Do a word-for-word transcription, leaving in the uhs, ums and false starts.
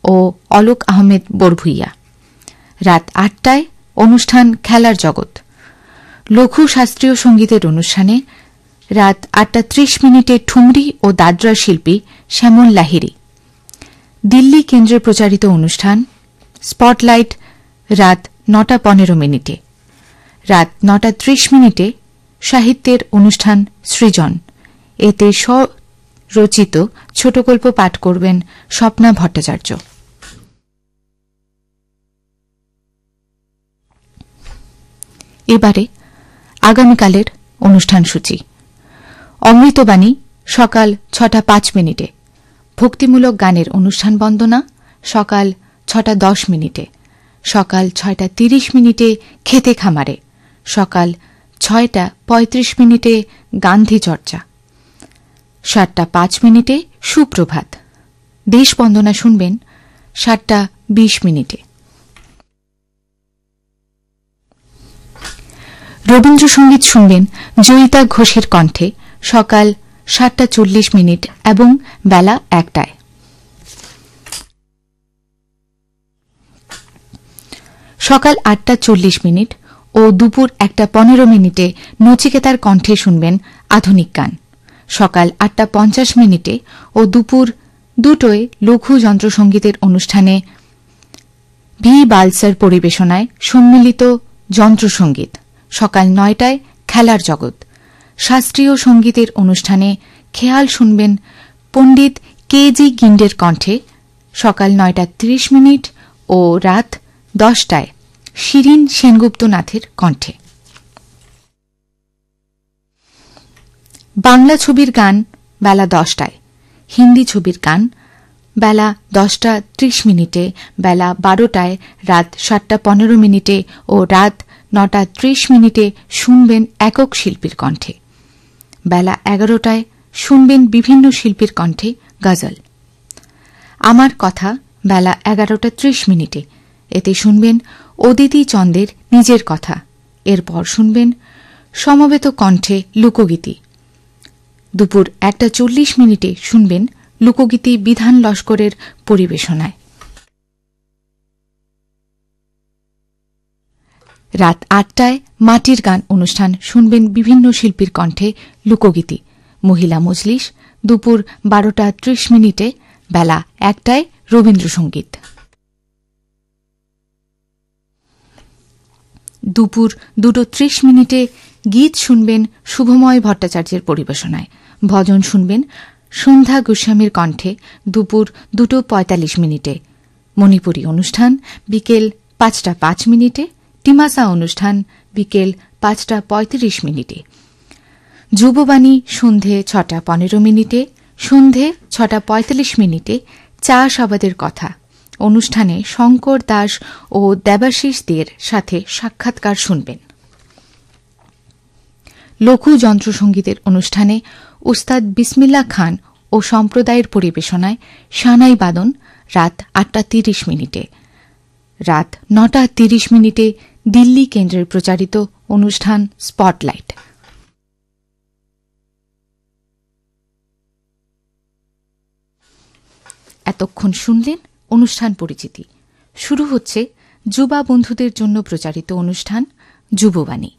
ও অলোক আহমেদ বরভুইয়া। রাত আটটায় অনুষ্ঠান খেলার জগৎ। লঘু শাস্ত্রীয় সঙ্গীতের অনুষ্ঠানে রাত আটটা ত্রিশ মিনিটে ঠুমরি ও দাদরা শিল্পী শ্যামল লাহিড়ী। দিল্লি কেন্দ্রে প্রচারিত অনুষ্ঠান স্পটলাইট রাত নটা পনেরো মিনিটে। রাত নটা ত্রিশ মিনিটে সাহিত্যের অনুষ্ঠান সৃজন। এতে স্বরচিত ছোটগল্প পাঠ করবেন স্বপ্না ভট্টাচার্য। এবারে আগামীকালের অনুষ্ঠান সূচি। অমৃতবাণী সকাল ছটা পাঁচ মিনিটে। ভক্তিমূলক গানের অনুষ্ঠান বন্দনা সকাল ছটা দশ মিনিটে। সকাল ছয়টা তিরিশ মিনিটে খেতে খামারে। সকাল ছয়টা পঁয়ত্রিশ মিনিটে গান্ধী চর্চা। সাতটা পাঁচ মিনিটে সুপ্রভাত। দেশ বন্দনা শুনবেন সাতটা বিশ মিনিটে। রবীন্দ্রসঙ্গীত শুনবেন জয়িতা ঘোষের কণ্ঠে সকাল সাতটা চল্লিশ মিনিট এবং বেলা একটায়। সকাল আটটা চল্লিশ মিনিট ও দুপুর একটা পনেরো মিনিটে নচিকেতার কণ্ঠে শুনবেন আধুনিক গান। সকাল আটটা পঞ্চাশ মিনিটে ও দুপুর দুটোয় লঘু যন্ত্রসঙ্গীতের অনুষ্ঠানে ভি বালসার পরিবেশনায় সম্মিলিত যন্ত্রসঙ্গীত। সকাল নয়টায় খেলার জগৎ। শাস্ত্রীয় সঙ্গীতের অনুষ্ঠানে খেয়াল শুনবেন পণ্ডিত কে জি গিন্ডের কণ্ঠে সকাল নয়টা ত্রিশ মিনিট ও রাত দশটায় শিরিন সেনগুপ্তনাথের কণ্ঠে। বাংলা ছবির গান বেলা দশটায়। হিন্দি ছবির গান বেলা দশটা ত্রিশ মিনিটে, বেলা বারোটায়, রাত সাতটা পনেরো মিনিটে ও রাত নটা ত্রিশ মিনিটে শুনবেন একক শিল্পীর কণ্ঠে। বেলা এগারোটায় শুনবেন বিভিন্ন শিল্পীর কণ্ঠে গজল। আমার কথা বেলা এগারোটা ত্রিশ মিনিটে। এতে শুনবেন অদিতি চন্দের নিজের কথা। এরপর শুনবেন সমবেত কণ্ঠে লোকগীতি। দুপুর একটা চল্লিশ মিনিটে শুনবেন লোকগীতি বিধান লস্করের পরিবেশনায়। রাত আটটায় মাটির গান অনুষ্ঠান শুনবেন বিভিন্ন শিল্পীর কণ্ঠে লোকগীতি, মহিলা মজলিস। দুপুর বারোটা ত্রিশ মিনিটে, বেলা একটায় রবীন্দ্রসঙ্গীত। দুপুর দুটো ত্রিশ মিনিটে গীত শুনবেন শুভময় ভট্টাচার্যের পরিবেশনায়। ভজন শুনবেন সন্ধ্যা গোস্বামীর কণ্ঠে দুপুর দুটো পঁয়তাল্লিশ মিনিটে। মণিপুরী অনুষ্ঠান বিকেল পাঁচটা পাঁচ মিনিটে। টিমাসা অনুষ্ঠান বিকেল পাঁচটা পঁয়ত্রিশ মিনিটে। যুববাণী সন্ধে ছটা পনেরো মিনিটে। সন্ধে ছটা পঁয়তাল্লিশ মিনিটে চাষাবাদের কথা অনুষ্ঠানে শঙ্কর দাস ও দেবাশিস দের সাথে সাক্ষাৎকার শুনবেন। লঘু যন্ত্রসঙ্গীতের অনুষ্ঠানে উস্তাদ বিসমিল্লাহ খান ও সম্প্রদায়ের পরিবেশনায় সানাই বাদন রাত আটটা তিরিশ মিনিটে। রাত নটা তিরিশ মিনিটে দিল্লি কেন্দ্রের প্রচারিত অনুষ্ঠান স্পটলাইট। এতক্ষণ শুনলেন অনুষ্ঠান পরিচিতি। শুরু হচ্ছে যুবা বন্ধুদের জন্য প্রচারিত অনুষ্ঠান যুববাণী।